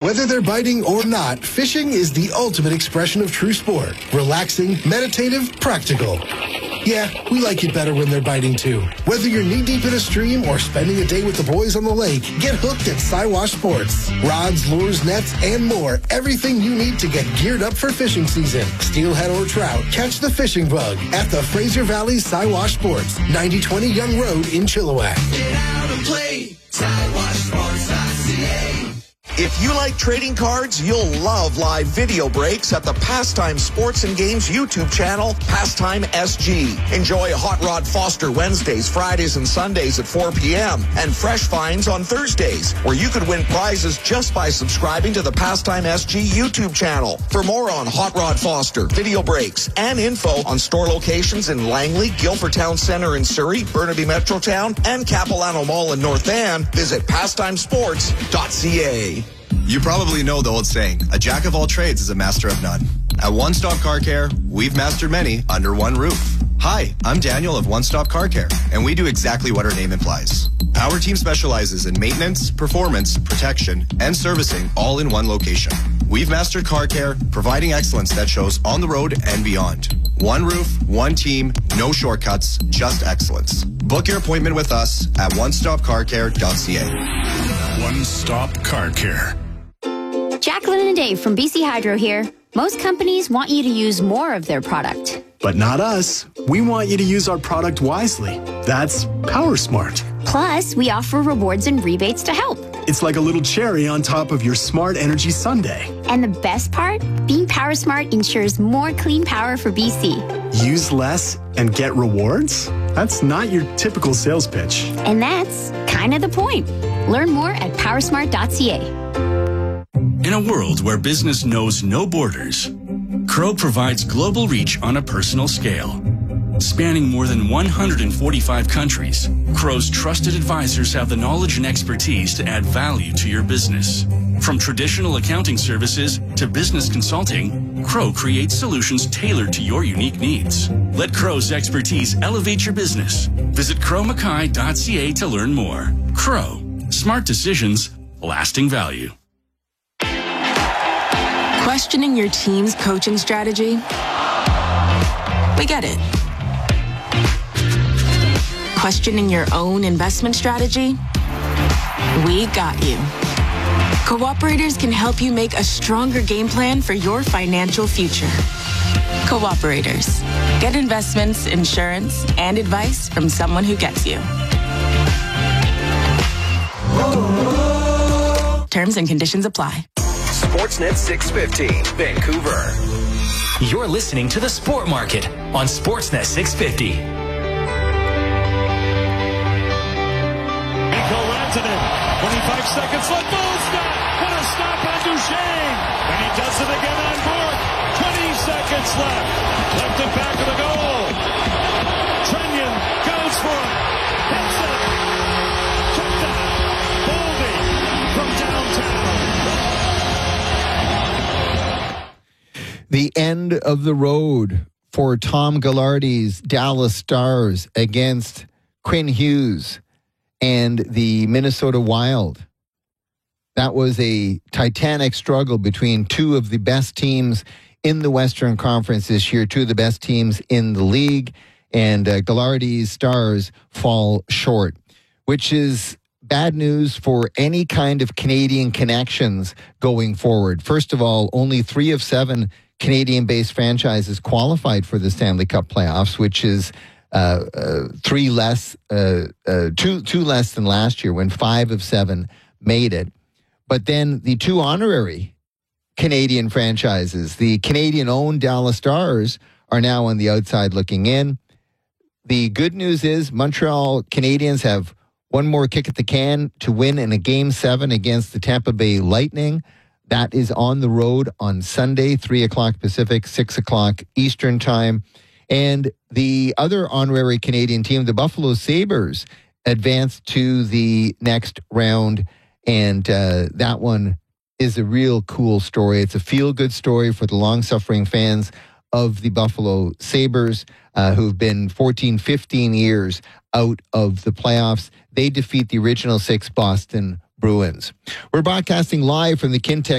Whether they're biting or not, fishing is the ultimate expression of true sport. Relaxing, meditative, practical. Yeah, we like it better when they're biting too. Whether you're knee-deep in a stream or spending a day with the boys on the lake, get hooked at Siwash Sports. Rods, lures, nets, and more. Everything you need to get geared up for fishing season. Steelhead or trout, catch the fishing bug at the Fraser Valley Siwash Sports, 9020 Young Road in Chilliwack. Get out and play. SiwashSports.ca. If you like trading cards, you'll love live video breaks at the Pastime Sports and Games YouTube channel, Pastime SG. Enjoy Hot Rod Foster Wednesdays, Fridays, and Sundays at 4 p.m. and Fresh Finds on Thursdays, where you could win prizes just by subscribing to the Pastime SG YouTube channel. For more on Hot Rod Foster, video breaks, and info on store locations in Langley, Guilford Town Centre in Surrey, Burnaby Metrotown, and Capilano Mall in North Van, visit pastimesports.ca. You probably know the old saying, a jack of all trades is a master of none. At One Stop Car Care, we've mastered many under one roof. Hi, I'm Daniel of One Stop Car Care, and we do exactly what our name implies. Our team specializes in maintenance, performance, protection, and servicing all in one location. We've mastered car care, providing excellence that shows on the road and beyond. One roof, one team, no shortcuts, just excellence. Book your appointment with us at onestopcarcare.ca. One Stop Car Care. Jacqueline and Dave from BC Hydro here. Most companies want you to use more of their product. But not us. We want you to use our product wisely. That's PowerSmart. Plus, we offer rewards and rebates to help. It's like a little cherry on top of your smart energy sundae. And the best part? Being PowerSmart ensures more clean power for BC. Use less and get rewards? That's not your typical sales pitch. And that's kind of the point. Learn more at powersmart.ca. In a world where business knows no borders, Crow provides global reach on a personal scale. Spanning more than 145 countries, Crow's trusted advisors have the knowledge and expertise to add value to your business. From traditional accounting services to business consulting, Crow creates solutions tailored to your unique needs. Let Crow's expertise elevate your business. Visit crowmackay.ca to learn more. Crow. Smart decisions, lasting value. Questioning your team's coaching strategy? We get it. Questioning your own investment strategy? We got you. Cooperators can help you make a stronger game plan for your financial future. Cooperators. Get investments, insurance, and advice from someone who gets you. Terms and conditions apply. Sportsnet 650, Vancouver. You're listening to The Sport Market on Sportsnet 650. Nico Rantanen, 25 seconds left. Bull stop. What a stop on Duchesne. And he does it again on Bourque. 20 seconds left. Left it back of the goal. Trenyon goes for it. Hits it. Checked out. Boldy from downtown. The end of the road for Tom Ghilardi's Dallas Stars against Quinn Hughes and the Minnesota Wild. That was a titanic struggle between two of the best teams in the Western Conference this year, two of the best teams in the league, and Ghilardi's Stars fall short, which is bad news for any kind of Canadian connections going forward. First of all, only 3 of 7 Canadian-based franchises qualified for the Stanley Cup playoffs, which is 2 less than last year when 5 of 7 made it. But then the 2 honorary Canadian franchises, the Canadian-owned Dallas Stars, are now on the outside looking in. The good news is Montreal Canadiens have one more kick at the can to win in a Game 7 against the Tampa Bay Lightning. That is on the road on Sunday, 3 o'clock Pacific, 6 o'clock Eastern Time. And the other honorary Canadian team, the Buffalo Sabres, advanced to the next round. And that one is a real cool story. It's a feel-good story for the long-suffering fans of the Buffalo Sabres, who've been 14, 15 years out of the playoffs. They defeat the original 6 Boston Bruins. We're broadcasting live from the Kintec